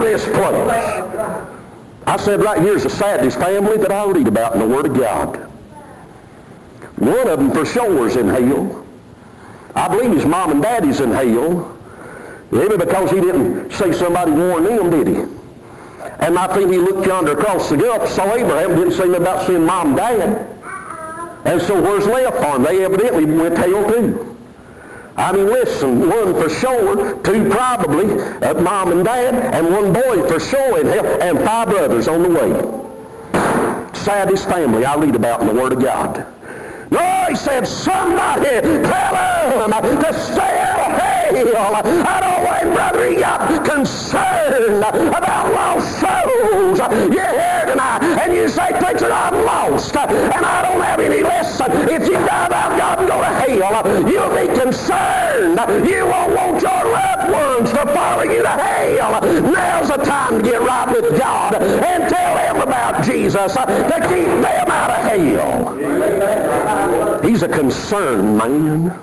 this place. I said, right here's the saddest family that I read about in the Word of God. One of them for sure is in hell. I believe his mom and daddy's in hell. Maybe because he didn't say somebody warned him, did he? And I think he looked yonder across the gulf, saw Abraham, didn't say anything about seeing mom and dad. And so where's left for them? They evidently went to hell too. I mean, listen, one for sure, two probably, mom and dad, and one boy for sure in hell, and 5 brothers on the way. Saddest family I read about in the Word of God. No, he said, somebody tell them to stay out of hell. I don't want brother, he got concerned about lost souls. You're here tonight, and you say, preacher, I'm lost, and I don't have any lesson. If you die about God and go to hell, you'll be concerned. You won't want your loved ones to follow you to hell. Now's the time to get right with God and tell them about Jesus to keep them out of hell. He's a concerned man.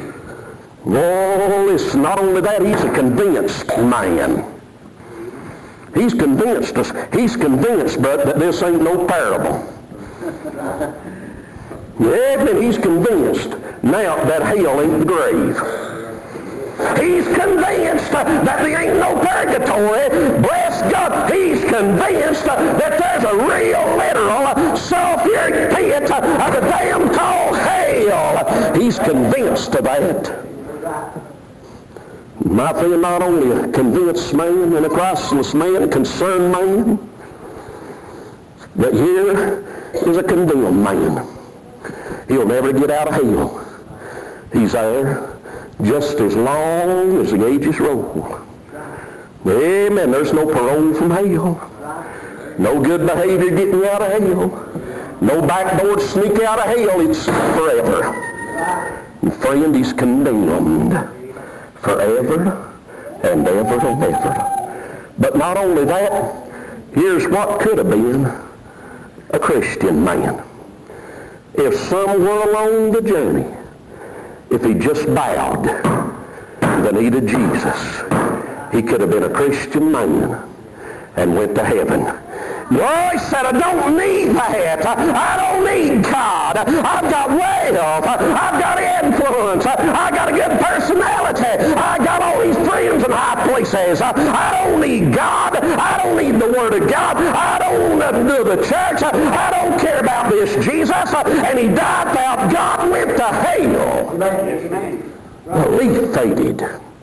Oh, listen, not only that, he's a convinced man. He's convinced us. He's convinced, but that this ain't no parable. Yeah, but he's convinced now that hell ain't the grave. He's convinced that there ain't no purgatory. Bless God, he's convinced that there's a real, literal, sulfuric pit of the damn called hell. He's convinced of that. My friend, not only a convinced man and a Christless man, a concerned man, but here is a condemned man. He'll never get out of hell. He's there just as long as the ages roll. Amen. There's no parole from hell. No good behavior getting you out of hell. No backdoor sneak out of hell. It's forever. And friend, he's condemned forever and ever and ever. But not only that, here's what could have been a Christian man. If somewhere along the journey, if he just bowed the knee to Jesus, he could have been a Christian man and went to heaven. Well, he said, I don't need that. I don't need God. I've got wealth. I've got influence. I've got a good personality. I got all these friends in high places. I don't need God. I don't need the Word of God. I don't do the church. I don't care about this Jesus. And he died without God and went to hell. The leaf faded.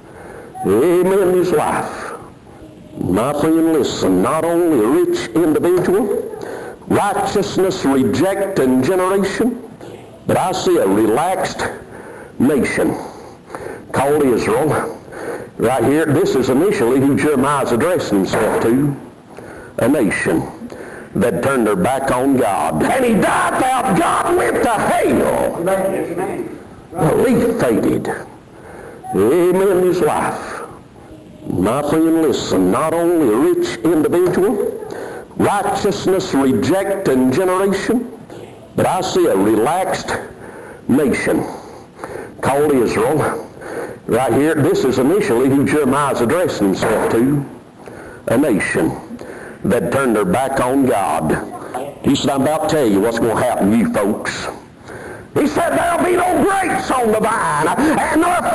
Amen. His life. My friend, listen, not only a rich individual, righteousness rejecting generation, but I see a relaxed nation called Israel. Right here, this is initially who Jeremiah's addressing himself to, a nation that turned their back on God. And he died without God and went to hell. The leaf faded. Amen. His life. My friend, listen, not only a rich individual, righteousness rejecting generation, but I see a relaxed nation called Israel. Right here, this is initially who Jeremiah's addressing himself to, a nation that turned their back on God. He said, I'm about to tell you what's going to happen to you folks. He said, there'll be no grapes on the vine, and nor